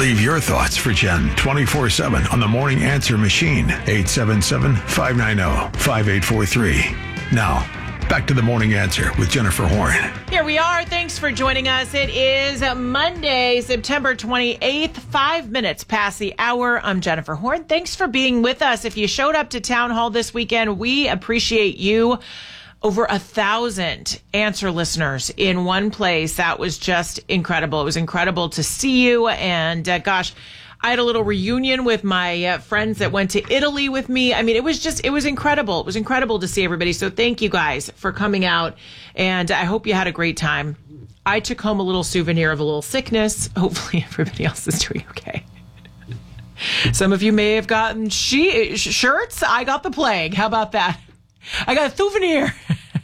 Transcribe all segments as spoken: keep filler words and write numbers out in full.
Leave your thoughts for Jen twenty-four seven on the Morning Answer machine, eight seven seven, five nine zero, five eight four three. Now, back to the Morning Answer with Jennifer Horn. Here we are. Thanks for joining us. It is Monday, September twenty-eighth, five minutes past the hour. I'm Jennifer Horn. Thanks for being with us. If you showed up to Town Hall this weekend, we appreciate you. Over a thousand Answer listeners in one place. That was just incredible. It was incredible to see you. And uh, gosh, I had a little reunion with my uh, friends that went to Italy with me. I mean, it was just, it was incredible. It was incredible to see everybody. So thank you guys for coming out. And I hope you had a great time. I took home a little souvenir of a little sickness. Hopefully everybody else is doing okay. Some of you may have gotten she- shirts. I got the plague. How about that? I got a souvenir.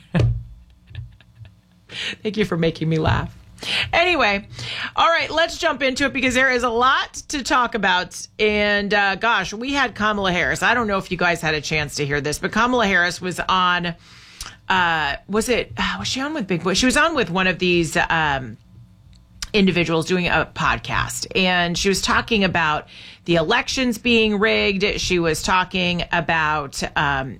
Thank you for making me laugh. Anyway, all right, let's jump into it because there is a lot to talk about. And uh, gosh, we had Kamala Harris. I don't know if you guys had a chance to hear this, but Kamala Harris was on, uh, was it, was she on with Big Boy? She was on with one of these um, individuals doing a podcast. And she was talking about the elections being rigged. She was talking about um,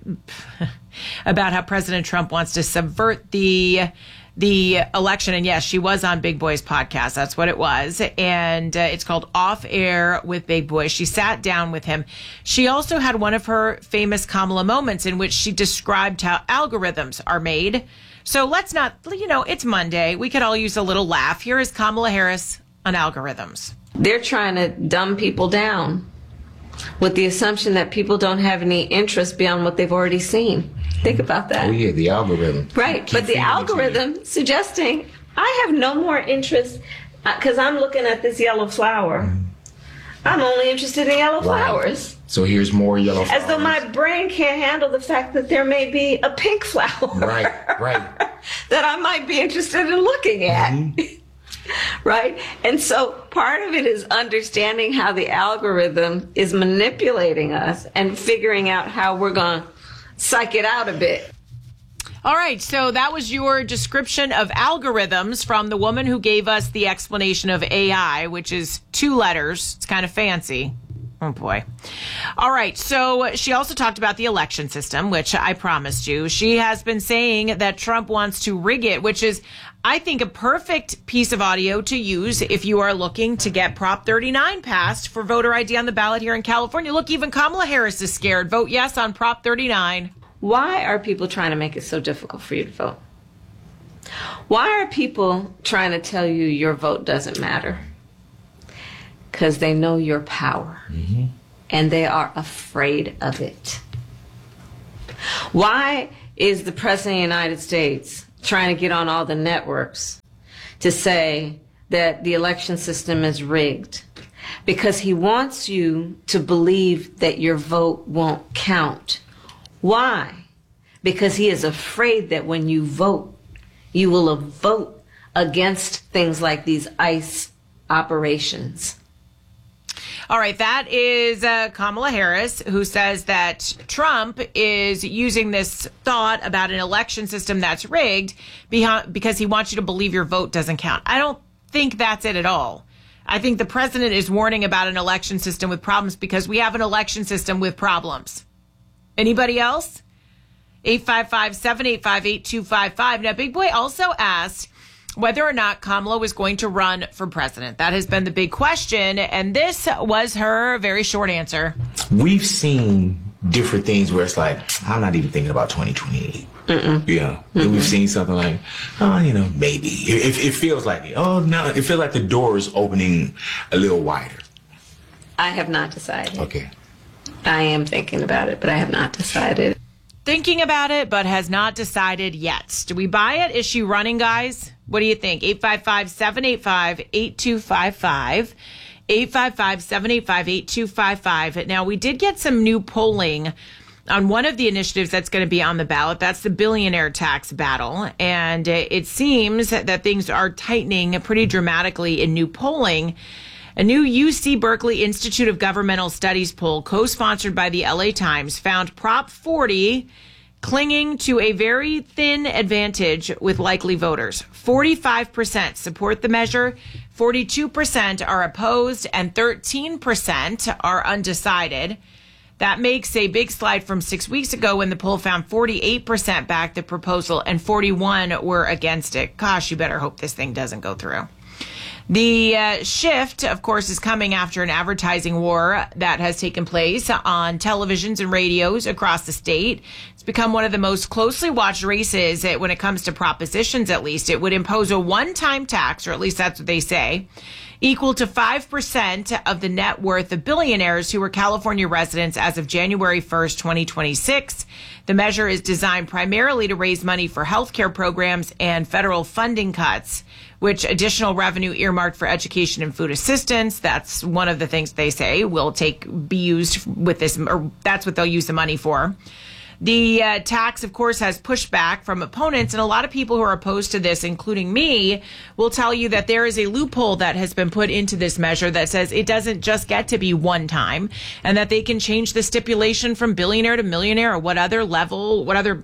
about how President Trump wants to subvert the the election. And yes, she was on Big Boy's podcast. That's what it was. And uh, it's called Off Air with Big Boy. She sat down with him. She also had one of her famous Kamala moments in which she described how algorithms are made. So let's not, you know, it's Monday. We could all use a little laugh. Here is Kamala Harris on algorithms. They're trying to dumb people down with the assumption that people don't have any interest beyond what they've already seen. Think about that. Oh, yeah, the algorithm. Right, Keep but the algorithm suggesting I have no more interest because I'm looking at this yellow flower. Mm. I'm only interested in yellow right. flowers. So here's more yellow flowers. As though my brain can't handle the fact that there may be a pink flower. Right, right. that I might be interested in looking at. Mm-hmm. Right? And so part of it is understanding how the algorithm is manipulating us and figuring out how we're going to psych it out a bit. All right. So that was your description of algorithms from the woman who gave us the explanation of A I, which is two letters. It's kind of fancy. Oh, boy. All right. So she also talked about the election system, which I promised you. She has been saying that Trump wants to rig it, which is, I think, a perfect piece of audio to use if you are looking to get Prop thirty-nine passed for voter I D on the ballot here in California. Look, even Kamala Harris is scared. Vote yes on Prop thirty-nine. Why are people trying to make it so difficult for you to vote? Why are people trying to tell you your vote doesn't matter? Because they know your power, mm-hmm. and they are afraid of it. Why is the President of the United States trying to get on all the networks to say that the election system is rigged? Because he wants you to believe that your vote won't count. Why? Because he is afraid that when you vote, you will vote against things like these ICE operations. All right, that is uh, Kamala Harris, who says that Trump is using this thought about an election system that's rigged behind, because he wants you to believe your vote doesn't count. I don't think that's it at all. I think the president is warning about an election system with problems because we have an election system with problems. Anybody else? eight five five, seven eight five, eight two five five. Now, Big Boy also asked whether or not Kamala was going to run for president. That has been the big question, and this was her very short answer. We've seen different things where it's like, I'm not even thinking about twenty twenty-eight. Mm-mm. Yeah. Mm-mm. And we've seen something like, oh, you know, maybe. It, it, it feels like it. Oh, no, it feels like the door is opening a little wider. I have not decided. Okay. I am thinking about it, but I have not decided. Thinking about it, but has not decided yet. Do we buy it? Is she running, guys? What do you think? eight five five, seven eight five, eight two five five. eight five five, seven eight five, eight two five five. Now, we did get some new polling on one of the initiatives that's going to be on the ballot. That's the billionaire tax battle. And it seems that things are tightening pretty dramatically in new polling. A new U C Berkeley Institute of Governmental Studies poll, co-sponsored by the L A Times, found Prop forty clinging to a very thin advantage with likely voters. forty-five percent support the measure, forty-two percent are opposed and thirteen percent are undecided. That makes a big slide from six weeks ago when the poll found forty-eight percent backed the proposal and forty-one were against it. Gosh, you better hope this thing doesn't go through. The uh, shift, of course, is coming after an advertising war that has taken place on televisions and radios across the state. It's become one of the most closely watched races when it comes to propositions, at least. It would impose a one-time tax, or at least that's what they say, equal to five percent of the net worth of billionaires who were California residents as of January first, twenty twenty-six. The measure is designed primarily to raise money for healthcare programs and federal funding cuts, which additional revenue earmarked for education and food assistance. That's one of the things they say will take be used with this, or that's what they'll use the money for. The uh, tax, of course, has pushback from opponents, and a lot of people who are opposed to this, including me, will tell you that there is a loophole that has been put into this measure that says it doesn't just get to be one time, and that they can change the stipulation from billionaire to millionaire, or what other level, what other,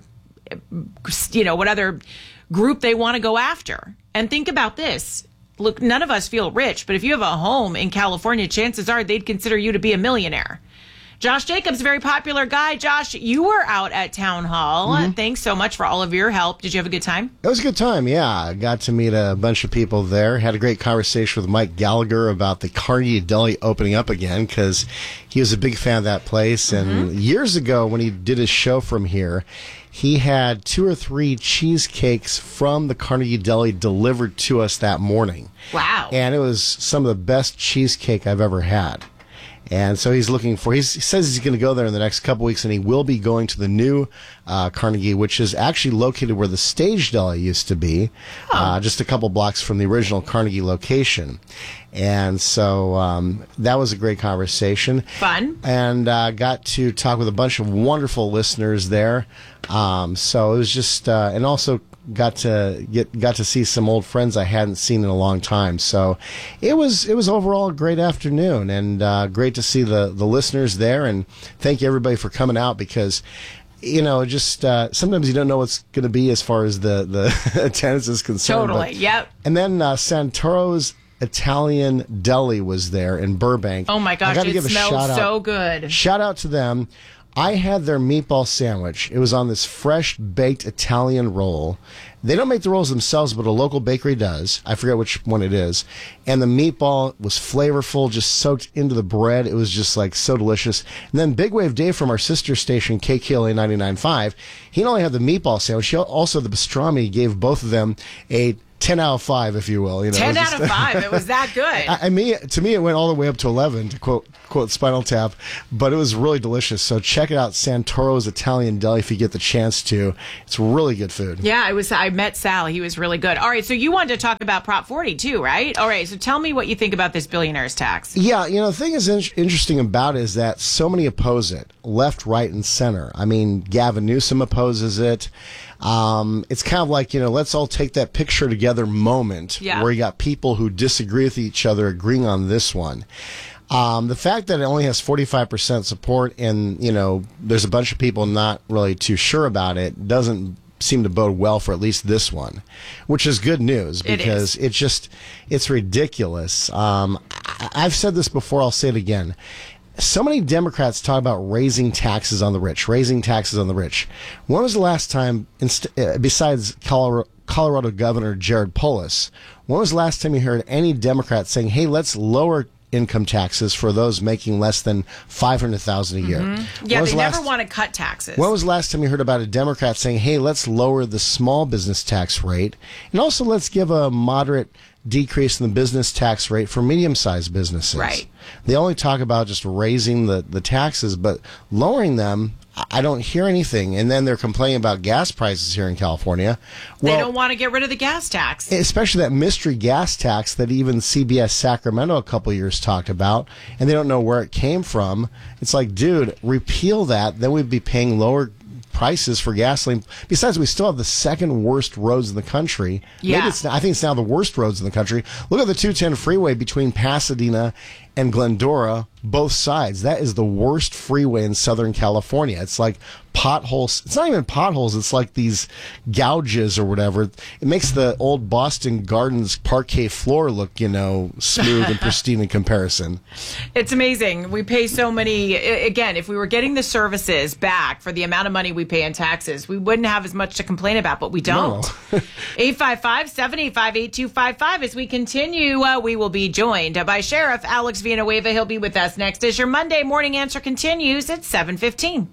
you know, what other group they want to go after. And think about this. Look, none of us feel rich, but if you have a home in California, chances are they'd consider you to be a millionaire. Josh Jacobs, a very popular guy. Josh, you were out at Town Hall. Mm-hmm. Thanks so much for all of your help. Did you have a good time? It was a good time, yeah. I got to meet a bunch of people there. Had a great conversation with Mike Gallagher about the Carnegie Deli opening up again, because he was a big fan of that place. And mm-hmm. years ago, when he did his show from here, he had two or three cheesecakes from the Carnegie Deli delivered to us that morning. Wow. And it was some of the best cheesecake I've ever had. And so he's looking for, he's, he says he's going to go there in the next couple weeks, and he will be going to the new uh, Carnegie, which is actually located where the Stage Deli used to be, oh. uh, just a couple blocks from the original Carnegie location. And so um, that was a great conversation. Fun. And uh, got to talk with a bunch of wonderful listeners there. Um, so it was just, uh, and also got to get got to see some old friends I hadn't seen in a long time. So it was it was overall a great afternoon, and uh, great to see the the listeners there, and thank you everybody for coming out, because you know just uh, sometimes you don't know what's going to be as far as the the attendance is concerned. Totally. But, yep. And then uh, Santoro's Italian Deli was there in Burbank. Oh my gosh, I gotta it give a smelled shout so out. good. Shout out to them. I had their meatball sandwich. It was on this fresh baked Italian roll. They don't make the rolls themselves, but a local bakery does. I forget which one it is. And the meatball was flavorful, just soaked into the bread. It was just like so delicious. And then Big Wave Dave from our sister station, K K L A ninety-nine point five, he not only had the meatball sandwich, he also the pastrami. He gave both of them a ten out of five, if you will. You know, ten just, out of five. It was that good. I, I mean, to me, it went all the way up to eleven, to quote quote Spinal Tap, but it was really delicious. So check it out, Santoro's Italian Deli, if you get the chance to. It's really good food. Yeah, I was. I met Sal. He was really good. All right, so you wanted to talk about Prop forty too, right? All right, so tell me what you think about this billionaire's tax. Yeah, you know, the thing is in- interesting about it is that so many oppose it, left, right, and center. I mean, Gavin Newsom opposes it. Um, it's kind of like, you know, let's all take that picture together moment yeah. where you got people who disagree with each other agreeing on this one. Um, the fact that it only has forty-five percent support and, you know, there's a bunch of people not really too sure about it doesn't seem to bode well for at least this one, which is good news because it it's just, it's ridiculous. Um, I- I've said this before, I'll say it again. So many Democrats talk about raising taxes on the rich, raising taxes on the rich. When was the last time, inst- uh, besides Colorado, Colorado Governor Jared Polis, when was the last time you heard any Democrats saying, hey, let's lower income taxes for those making less than five hundred thousand dollars a year? Mm-hmm. Yeah, they never want to cut taxes. When was the last time you heard about a Democrat saying, hey, let's lower the small business tax rate, and also let's give a moderate decrease in the business tax rate for medium-sized businesses? Right. They only talk about just raising the, the taxes, but lowering them, I don't hear anything. And then they're complaining about gas prices here in California. Well, they don't want to get rid of the gas tax. Especially that mystery gas tax that even C B S Sacramento a couple years talked about, and they don't know where it came from. It's like, dude, repeal that, then we'd be paying lower prices for gasoline. Besides, we still have the second worst roads in the country. Yeah. Maybe it's, I think it's now the worst roads in the country. Look at the two ten freeway between Pasadena and Glendora, both sides. That is the worst freeway in Southern California. It's like potholes. It's not even potholes. It's like these gouges or whatever. It makes the old Boston Gardens parquet floor look, you know, smooth and pristine in comparison. It's amazing. We pay so many. Again, if we were getting the services back for the amount of money we pay in taxes, we wouldn't have as much to complain about, but we don't. No. eight five five, seven eight five, eight two five five. As we continue, uh, we will be joined by Sheriff Alex Villanueva. He'll be with us next as your Monday Morning Answer continues at seven fifteen.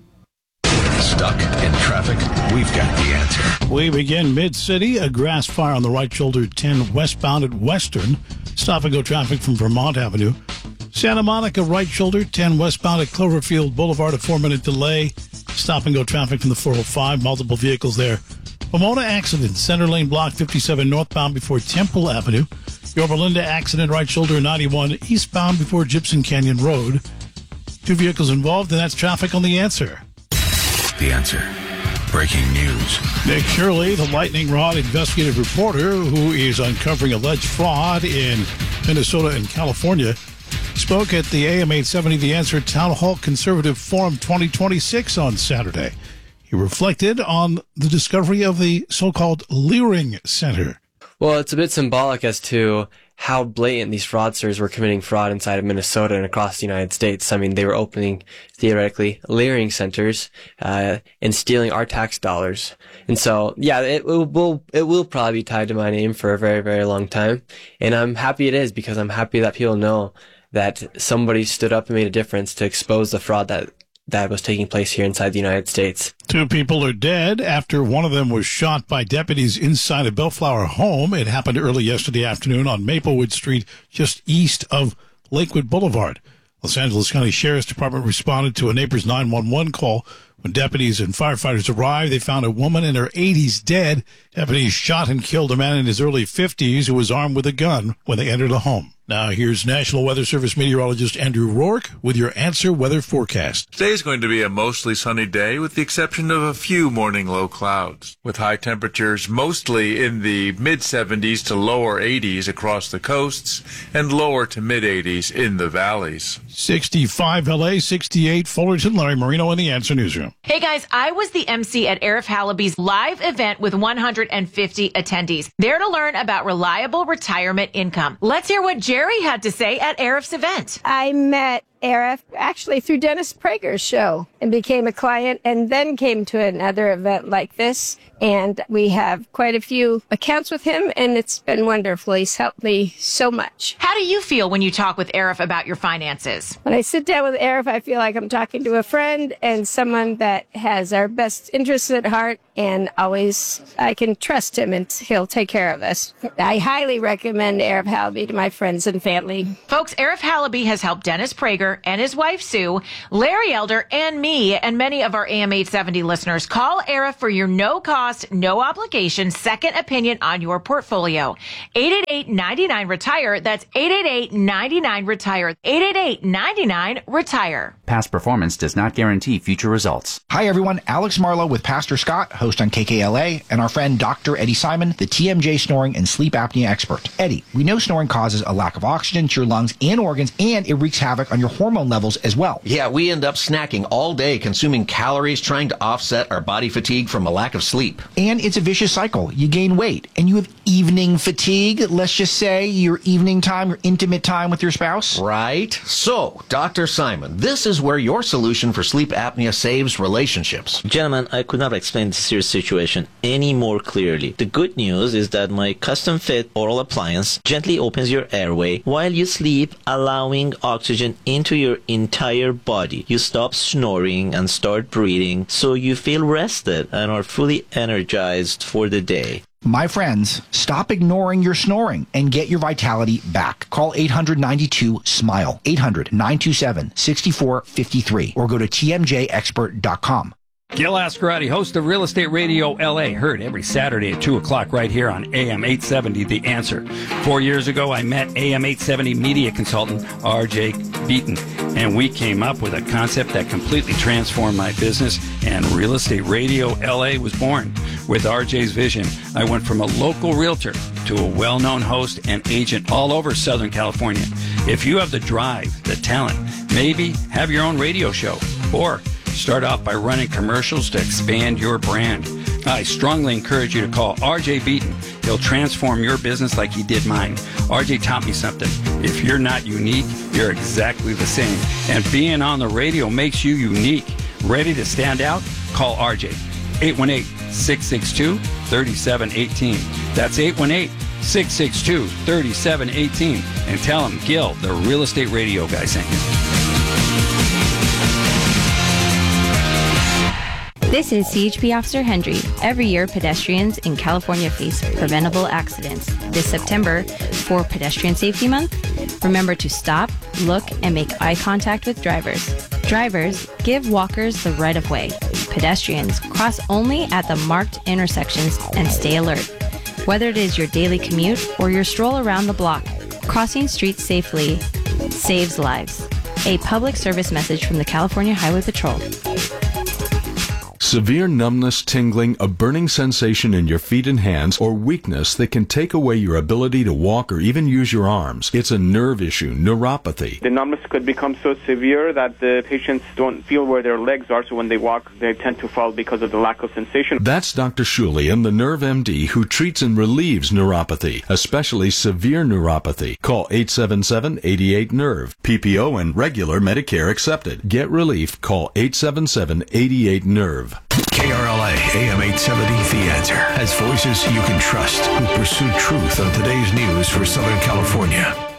Stuck in traffic? We've got the answer. We begin mid-city. A grass fire on the right shoulder, ten westbound at Western. Stop-and-go traffic from Vermont Avenue. Santa Monica, right shoulder, ten westbound at Cloverfield Boulevard. A four-minute delay. Stop-and-go traffic from the four oh five. Multiple vehicles there. Pomona accident. Center lane block fifty-seven northbound before Temple Avenue. Yorba Linda accident, right shoulder ninety-one eastbound before Gypsum Canyon Road. Two vehicles involved, and that's traffic on The Answer. The Answer. Breaking news. Nick Shirley, the lightning rod investigative reporter who is uncovering alleged fraud in Minnesota and California, spoke at the A M eight seventy The Answer Town Hall Conservative Forum twenty twenty-six on Saturday. He reflected on the discovery of the so-called Leering Center. Well, it's a bit symbolic as to how blatant these fraudsters were committing fraud inside of Minnesota and across the United States. I mean, they were opening, theoretically, Leering centers uh, and stealing our tax dollars. And so, yeah, it will it will probably be tied to my name for a very, very long time. And I'm happy it is, because I'm happy that people know that somebody stood up and made a difference to expose the fraud that that was taking place here inside the United States. Two people are dead after one of them was shot by deputies inside a Bellflower home. It happened early yesterday afternoon on Maplewood Street, just east of Lakewood Boulevard. Los Angeles County Sheriff's Department responded to a neighbor's nine one one call. When deputies and firefighters arrived, they found a woman in her eighties dead. Deputies shot and killed a man in his early fifties who was armed with a gun when they entered the home. Now, here's National Weather Service meteorologist Andrew Rourke with your Answer weather forecast. Today's going to be a mostly sunny day with the exception of a few morning low clouds, with high temperatures mostly in the mid seventies to lower eighties across the coasts and lower to mid eighties in the valleys. sixty-five L A, sixty-eight Fullerton. Larry Marino in the Answer Newsroom. Hey guys, I was the M C at Arif Halaby's live event with one hundred fifty attendees, there to learn about reliable retirement income. Let's hear what Jerry had to say at Arif's event. I met Arif actually through Dennis Prager's show and became a client, and then came to another event like this. And we have quite a few accounts with him, and it's been wonderful. He's helped me so much. How do you feel when you talk with Arif about your finances? When I sit down with Arif, I feel like I'm talking to a friend and someone that has our best interests at heart, and always I can trust him and he'll take care of us. I highly recommend Arif Halaby to my friends and family. Folks, Arif Halaby has helped Dennis Prager and his wife Sue, Larry Elder, and me, and many of our A M eight seventy listeners. Call Arif for your no-cost, no-obligation second opinion on your portfolio. eight eight eight, nine nine, retire. That's eight eight eight, nine nine, retire. eight eight eight, nine nine, retire. Past performance does not guarantee future results. Hi, everyone. Alex Marlowe with Pastor Scott, host on K K L A, and our friend Doctor Eddie Simon, the T M J snoring and sleep apnea expert. Eddie, we know snoring causes a lack of oxygen to your lungs and organs, and it wreaks havoc on your hormone levels as well. Yeah, we end up snacking all day, consuming calories, trying to offset our body fatigue from a lack of sleep. And it's a vicious cycle. You gain weight, and you have evening fatigue. Let's just say your evening time, your intimate time with your spouse. Right. So, Doctor Simon, this is where your solution for sleep apnea saves relationships. Gentlemen, I could not explain this serious situation any more clearly. The good news is that my custom-fit oral appliance gently opens your airway while you sleep, allowing oxygen into your entire body. You stop snoring and start breathing, so you feel rested and are fully energized for the day. My friends, stop ignoring your snoring and get your vitality back. Call eight hundred, ninety-two, SMILE, eight hundred, nine two seven, six four five three, or go to T M J expert dot com. Gil Ascarati, host of Real Estate Radio L A, heard every Saturday at two o'clock right here on A M eight seventy, The Answer. Four years ago, I met A M eight seventy media consultant R J Beaton, and we came up with a concept that completely transformed my business, and Real Estate Radio L A was born. With R J's vision, I went from a local realtor to a well-known host and agent all over Southern California. If you have the drive, the talent, maybe have your own radio show, or start off by running commercials to expand your brand, I strongly encourage you to call R J Beaton. He'll transform your business like he did mine. R J taught me something. If you're not unique, you're exactly the same. And being on the radio makes you unique. Ready to stand out? Call R J. eight one eight, six six two, three seven one eight. That's eight one eight, six six two, three seven one eight. And tell him Gil, the real estate radio guy, sent you. This is C H P Officer Hendry. Every year, pedestrians in California face preventable accidents. This September, for Pedestrian Safety Month, remember to stop, look, and make eye contact with drivers. Drivers, give walkers the right of way. Pedestrians, cross only at the marked intersections and stay alert. Whether it is your daily commute or your stroll around the block, crossing streets safely saves lives. A public service message from the California Highway Patrol. Severe numbness, tingling, a burning sensation in your feet and hands, or weakness that can take away your ability to walk or even use your arms. It's a nerve issue, neuropathy. The numbness could become so severe that the patients don't feel where their legs are, so when they walk, they tend to fall because of the lack of sensation. That's Doctor Shulian, the Nerve M D, who treats and relieves neuropathy, especially severe neuropathy. Call eight seven seven, eight eight, nerve. P P O and regular Medicare accepted. Get relief. Call eight seven seven, eight eight, nerve. K R L A, A M eight seventy, The Answer, has voices you can trust who pursue truth on today's news for Southern California.